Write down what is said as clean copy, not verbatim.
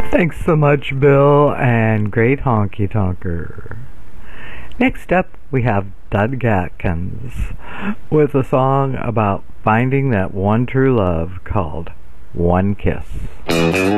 Thanks so much, Bill, and great honky tonker. Next up, we have Doug Atkins with a song about finding that one true love called One Kiss.